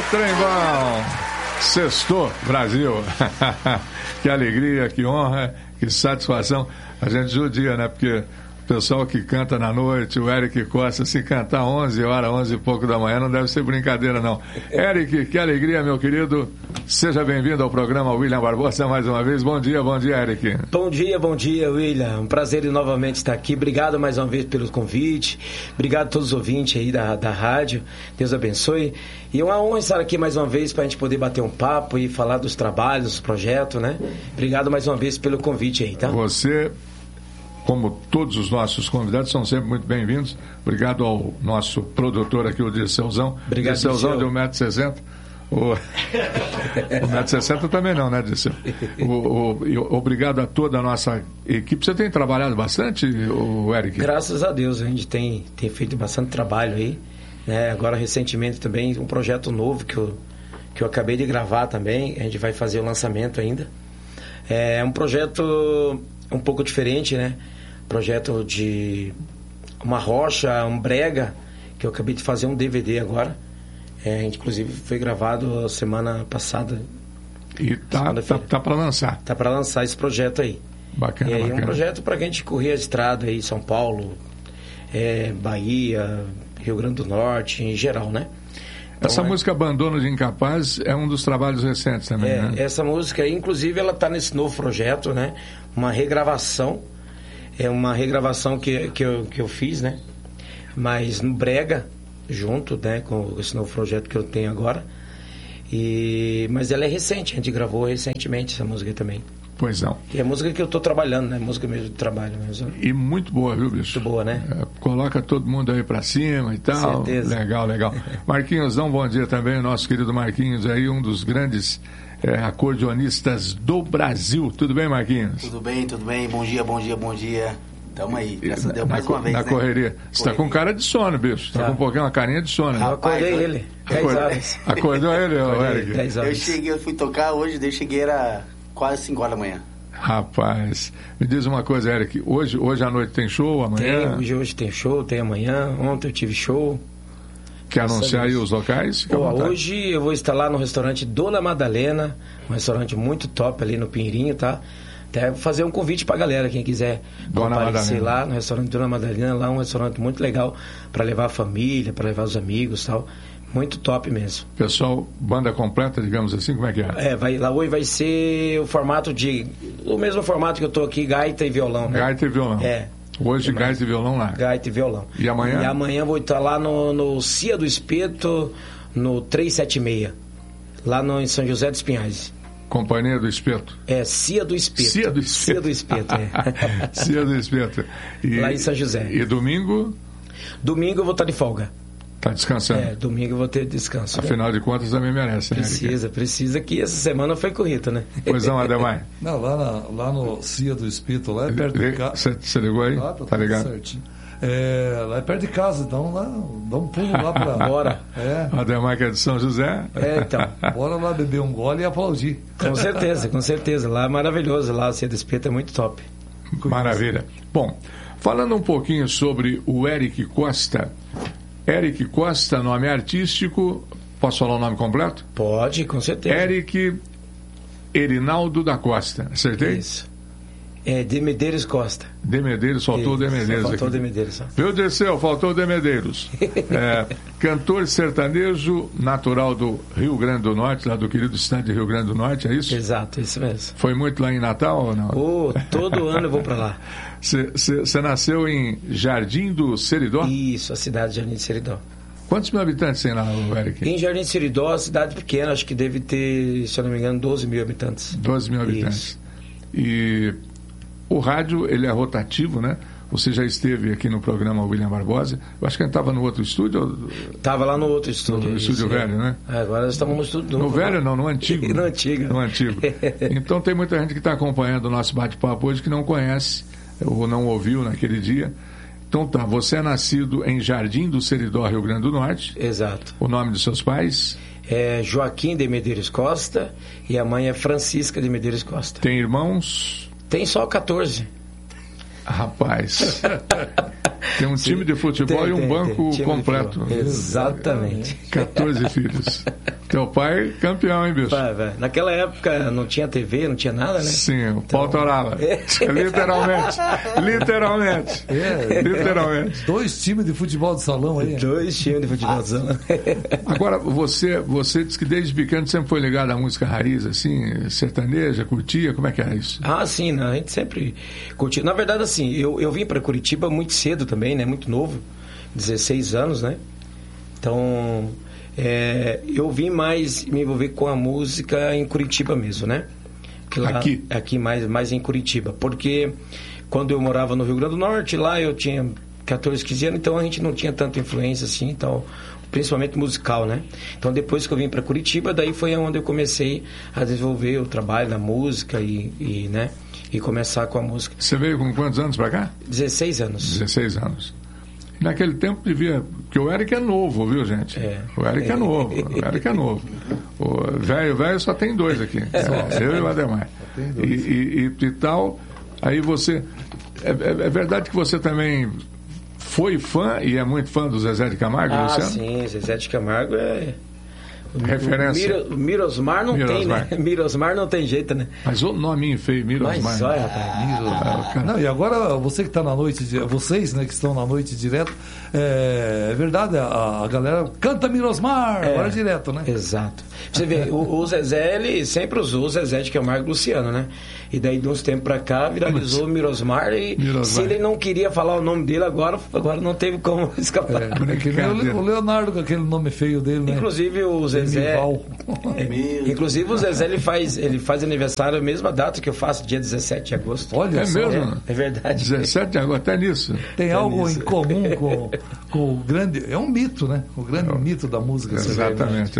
trembão! Sextou, Brasil! Que alegria, que honra, que satisfação. A gente judia, né? Porque o pessoal que canta na noite, o Eric Costa, se cantar 11 horas, 11 e pouco da manhã, não deve ser brincadeira, não. Eric, que alegria, meu querido. Seja bem-vindo ao programa William Barbosa mais uma vez. Bom dia, Eric. Bom dia, William. Um prazer novamente estar aqui. Obrigado mais uma vez pelo convite. Obrigado a todos os ouvintes aí da rádio. Deus abençoe. E é uma honra estar aqui mais uma vez para a gente poder bater um papo e falar dos trabalhos, dos projetos, né? Obrigado mais uma vez pelo convite aí, tá? Você, como todos os nossos convidados, são sempre muito bem-vindos. Obrigado ao nosso produtor aqui, o Dirceuzão. Obrigado, Dirceuzão de 1,60m. O 1,60m também não, né, Dirceu? Obrigado a toda a nossa equipe. Você tem trabalhado bastante, Eric? Graças a Deus, a gente tem feito bastante trabalho aí. Né? Agora, recentemente, também um projeto novo que eu acabei de gravar também. A gente vai fazer o lançamento ainda. É um projeto um pouco diferente, né? Projeto de uma rocha, um brega, que eu acabei de fazer um DVD agora. Inclusive foi gravado semana passada. E tá para lançar. Tá para lançar esse projeto aí. Bacana, bacana. Um projeto para a gente correr a estrada aí, São Paulo, Bahia, Rio Grande do Norte, em geral, né? Então, essa música Abandono de Incapaz é um dos trabalhos recentes também, né? Essa música aí, inclusive, ela tá nesse novo projeto, né? Uma regravação. É uma regravação que eu fiz, né? Mas no brega, junto, né? Com esse novo projeto que eu tenho agora. Mas ela é recente, a gente gravou recentemente essa música também. Pois não. E é música que eu tô trabalhando, né? Música mesmo de trabalho mesmo. E muito boa, viu, bicho? Muito boa, né? Coloca todo mundo aí pra cima e tal. Certeza. Legal. Marquinhos, um bom dia também, nosso querido Marquinhos aí, um dos grandes acordeonistas do Brasil. Tudo bem, Marquinhos? Tudo bem. Bom dia. Tamo aí, graças a Deus, mais uma vez, na correria. Você tá com cara de sono, bicho. Tá com um pouquinho, uma carinha de sono. Eu acordei ele, 10 horas. Acordou ele, Eric? 10 horas. Eu fui tocar hoje, daí cheguei, era quase 5 horas da manhã. Rapaz, me diz uma coisa, Eric, hoje à noite tem show, amanhã? Hoje tem show, tem amanhã, ontem eu tive show. Quer anunciar aí os locais? Hoje eu vou estar lá no restaurante Dona Madalena, um restaurante muito top ali no Pinheirinho, tá? Até fazer um convite pra galera, quem quiser comparecer lá no restaurante Dona Madalena, lá é um restaurante muito legal para levar a família, para levar os amigos e tal. Muito top mesmo. Pessoal, banda completa, digamos assim, como é que é? Lá hoje vai ser o mesmo formato que eu tô aqui, gaita e violão, né? Gaita e violão. Hoje gaita e violão lá. Gaita e violão. E amanhã? E amanhã eu vou estar lá no Cia do Espeto, no 376, lá em São José dos Pinhais. Companhia do Espeto? Cia do Espeto. Cia do Espeto, Cia do Espeto. Lá em São José. E domingo? Domingo eu vou estar de folga. Tá descansando? Domingo eu vou ter descanso. Afinal de contas também merece, né? Precisa que essa semana foi corrida, né? Pois não, Ademar? Não, lá no Cia do Espeto, lá é perto de casa. Você ligou aí? Tá ligado? Certinho. Lá é perto de casa, então lá, dá um pulo lá pra... Bora. Ademar que é de São José. Então. Bora lá beber um gole e aplaudir. Com certeza. Lá é maravilhoso, lá o Cia do Espeto é muito top. Maravilha. Bom, falando um pouquinho sobre o Eric Costa. Eric Costa, nome artístico, posso falar o nome completo? Pode, com certeza. Eric Erinaldo da Costa, acertei? Isso. De Medeiros Costa. De Medeiros, faltou o De Medeiros. Faltou o De Medeiros. Só. Viu, Dirceu? Faltou o De Medeiros. Cantor sertanejo, natural do Rio Grande do Norte, lá do querido estado de Rio Grande do Norte, é isso? Exato, isso mesmo. Foi muito lá em Natal ou não? Todo ano eu vou pra lá. Você nasceu em Jardim do Seridó? Isso, a cidade de Jardim do Seridó. Quantos mil habitantes tem lá, Eric? Em Jardim do Seridó, cidade pequena, acho que deve ter, se eu não me engano, 12 mil habitantes. 12 mil habitantes. Isso. E o rádio, ele é rotativo, né? Você já esteve aqui no programa William Barbosa. Eu acho que a gente estava no outro estúdio. Estava lá no outro estúdio. No estúdio velho, né? Agora nós estamos no estúdio novo. No velho não, no antigo. No antigo. No antigo. Então tem muita gente que está acompanhando o nosso bate-papo hoje que não conhece ou não ouviu naquele dia. Então tá, você é nascido em Jardim do Seridó, Rio Grande do Norte. Exato. O nome dos seus pais? É Joaquim de Medeiros Costa e a mãe é Francisca de Medeiros Costa. Tem irmãos? Tem só 14. Rapaz. Tem um time de futebol e um banco completo. Exatamente. 14 filhos. Teu pai, campeão, hein, bicho? Naquela época não tinha TV, não tinha nada, né? Sim, o pau torava. Literalmente. Literalmente. 2 times de futebol de salão aí. 2 times de futebol de salão. Agora, você disse que desde pequeno sempre foi ligado à música raiz, assim, sertaneja, curtia, como é que era isso? Sim, a gente sempre curtia. Na verdade, assim, eu vim para Curitiba muito cedo também, né? Muito novo, 16 anos, né? Então... eu vim mais me envolver com a música em Curitiba mesmo, né? Lá, aqui mais em Curitiba, porque quando eu morava no Rio Grande do Norte, lá eu tinha 14, 15 anos, então a gente não tinha tanta influência assim, então, principalmente musical, né? Então depois que eu vim para Curitiba, daí foi onde eu comecei a desenvolver o trabalho na música e começar com a música. Você veio com quantos anos para cá? 16 anos. 16 anos. Naquele tempo devia... Porque o Eric é novo, viu, gente? O Eric é novo. O Eric é novo. O velho só tem 2 aqui. Eu e o Ademar. E tal. Aí você... É verdade que você também foi fã e é muito fã do Zezé de Camargo, Luciano? Sim, Zezé de Camargo é... Referência. Mirosmar não tem, né? Mirosmar não tem jeito, né? Mas o nominho feio, Mirosmar. Mas olha, rapaz. Não, e agora você que está na noite, vocês, né, que estão na noite direto, é verdade, a galera canta Mirosmar, agora direto, né? Exato. Você vê, o Zezé, ele sempre usou o Zezé de Camargo e Luciano, né? E daí, de uns tempos pra cá, viralizou o Mirosmar e se ele não queria falar o nome dele agora não teve como escapar. O Leonardo, com aquele nome feio dele, né? Inclusive o Zezé... Inclusive o Zezé, ele faz aniversário na mesma data que eu faço, dia 17 de agosto. Olha, só, mesmo? É verdade. 17 de agosto, até nisso. Tem algo em comum com o grande... É um mito, né? O grande mito da música. Exatamente.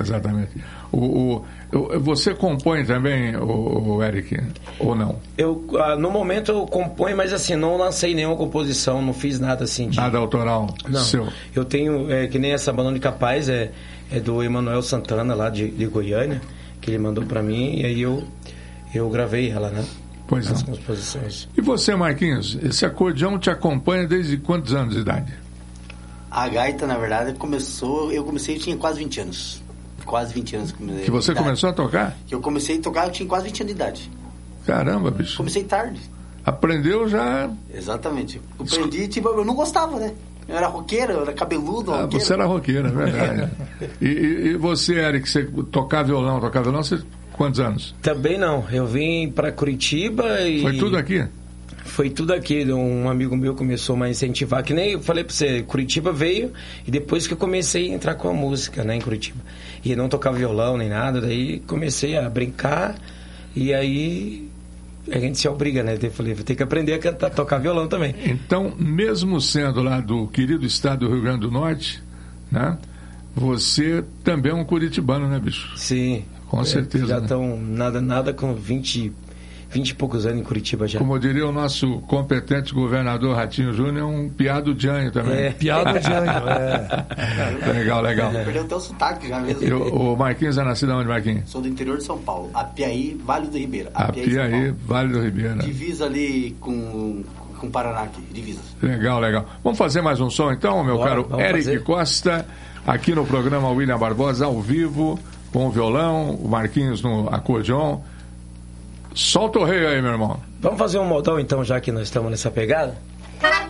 Você compõe também, o Eric, ou não? No momento eu componho, mas assim, não lancei nenhuma composição, não fiz nada assim. Nada autoral? Não. Seu. Eu tenho, que nem essa Banda de Capaz, é do Emanuel Santana, lá de Goiânia, que ele mandou pra mim, e aí eu gravei ela, né? Pois as não. composições. E você, Marquinhos, esse acordeão te acompanha desde quantos anos de idade? A gaita, na verdade, eu tinha quase 20 anos. Quase 20 anos. Que você começou a tocar? Que eu comecei a tocar, eu tinha quase 20 anos de idade. Caramba, bicho. Comecei tarde. Aprendeu já... Exatamente. Eu aprendi, eu não gostava, né? Eu era roqueiro, eu era cabeludo. Você era roqueiro, é verdade. e você, Eric, você tocar violão, você... Quantos anos? Também não. Eu vim para Curitiba e... Foi tudo aqui? Foi tudo aqui. Um amigo meu começou a incentivar. Que nem eu falei para você, Curitiba veio e depois que eu comecei a entrar com a música, né, em Curitiba. E não tocava violão nem nada, daí comecei a brincar e aí a gente se obriga, né? Eu falei, vou ter que aprender a cantar, tocar violão também. Então, mesmo sendo lá do querido estado do Rio Grande do Norte, né? Você também é um curitibano, né, bicho? Sim. Com certeza. Já estão nada com 20 e poucos anos em Curitiba já. Como diria o nosso competente governador Ratinho Júnior, um piado dianho também. Piado dianho, Legal. Perdeu até o sotaque já mesmo. O Marquinhos é nascido onde, Marquinhos? Sou do interior de São Paulo, Apiaí, Vale do Ribeira. Apiaí, Vale do Ribeira. Divisa ali com o Paraná aqui, divisa. Legal. Vamos fazer mais um som então, meu caro Eric Costa, aqui no programa William Barbosa, ao vivo, com o violão, o Marquinhos no acordeon. Solta o rei aí, meu irmão. Vamos fazer um modão então, já que nós estamos nessa pegada?